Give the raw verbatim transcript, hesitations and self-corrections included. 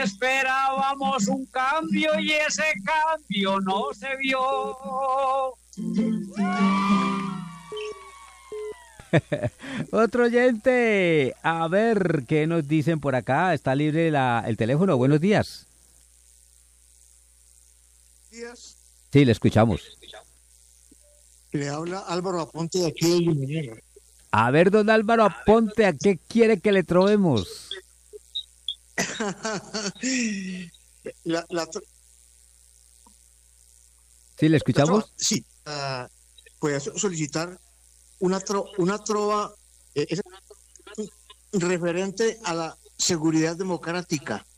esperábamos un cambio y ese cambio no se vio. Otro oyente, a ver qué nos dicen por acá. Está libre la, el teléfono. Buenos días. Días. Sí, le escuchamos. Le habla Álvaro Aponte de aquí de Yumanera. A ver, don Álvaro Aponte, ¿a qué quiere que le trovemos? la, la, ¿Sí, le escuchamos? Trova, sí, uh, puede solicitar una, tro, una trova eh, referente a la seguridad democrática.